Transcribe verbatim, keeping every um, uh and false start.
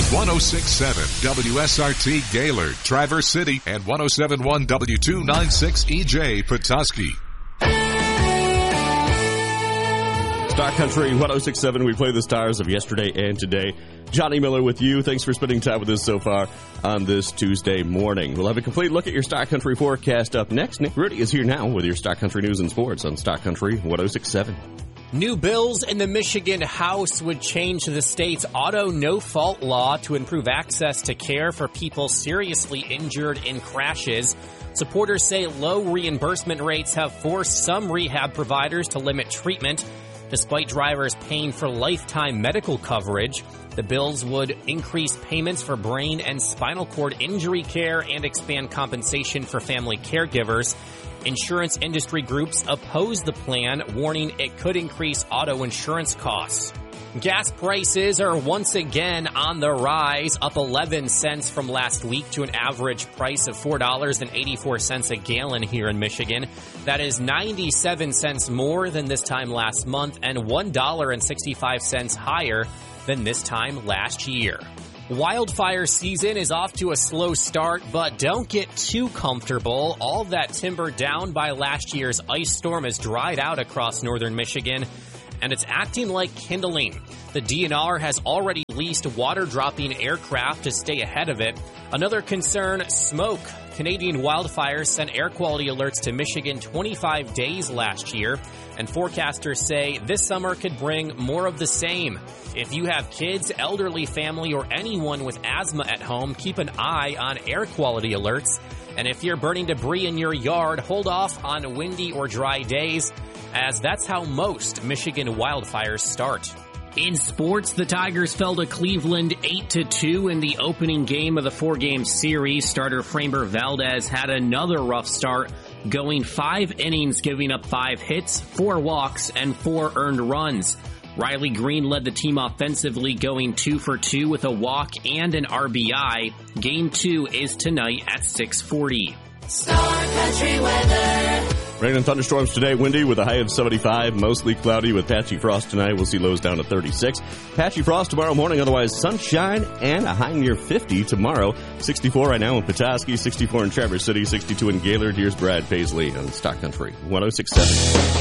one oh six point seven W S R T Gaylord, Traverse City, and one oh seven point one W two ninety-six E J Petoskey. Star Country one oh six point seven, we play the stars of yesterday and today. Johnny Miller with you. Thanks for spending time with us so far on this Tuesday morning. We'll have a complete look at your Star Country forecast up next. Nick Rudy is here now with your Star Country news and sports on Star Country one oh six point seven. New bills in the Michigan House would change the state's auto no-fault law to improve access to care for people seriously injured in crashes. Supporters say low reimbursement rates have forced some rehab providers to limit treatment. Despite drivers paying for lifetime medical coverage, the bills would increase payments for brain and spinal cord injury care and expand compensation for family caregivers. Insurance industry groups oppose the plan, warning it could increase auto insurance costs. Gas prices are once again on the rise, up eleven cents from last week to an average price of four dollars and eighty-four cents a gallon here in Michigan. That is ninety-seven cents more than this time last month and one dollar and sixty-five cents higher than this time last year. Wildfire season is off to a slow start, but don't get too comfortable. All that timber down by last year's ice storm has dried out across northern Michigan, and it's acting like kindling. The D N R has already leased water-dropping aircraft to stay ahead of it. Another concern, smoke. Canadian wildfires sent air quality alerts to Michigan twenty-five days last year, and forecasters say this summer could bring more of the same. If you have kids, elderly family, or anyone with asthma at home, keep an eye on air quality alerts. And if you're burning debris in your yard, hold off on windy or dry days, as that's how most Michigan wildfires start. In sports, the Tigers fell to Cleveland eight to two in the opening game of the four-game series. Starter Framber Valdez had another rough start, going five innings, giving up five hits, four walks, and four earned runs. Riley Green led the team offensively, going two for two with a walk and an R B I. Game two is tonight at six forty. Star Country weather. Rain and thunderstorms today, windy with a high of seventy-five, mostly cloudy with patchy frost tonight. We'll see lows down to thirty-six. Patchy frost tomorrow morning, otherwise sunshine and a high near fifty tomorrow. sixty-four right now in Petoskey, sixty-four in Traverse City, sixty-two in Gaylord. Here's Brad Paisley on Stock Country one oh six point seven.